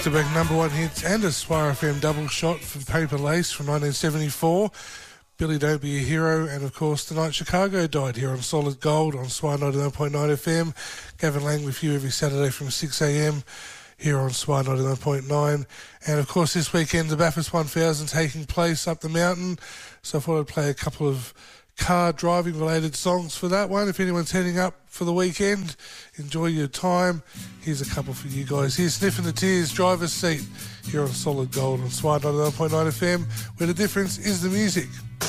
back-to-back number one hits and a Swire FM double shot for Paper Lace from 1974. Billy Don't Be a Hero, and of course Tonight Chicago died here on Solid Gold on Swire 99.9 FM. Gavin Lang with you every Saturday from 6am here on Swire 99.9. And of course this weekend the Bathurst 1000 taking place up the mountain, so I thought I'd play a couple of car driving related songs for that one. If anyone's heading up for the weekend, enjoy your time. Here's a couple for you guys. Here's Sniffing the Tears, Driver's Seat here on Solid Gold on Swire 99.9 FM, where the difference is the music.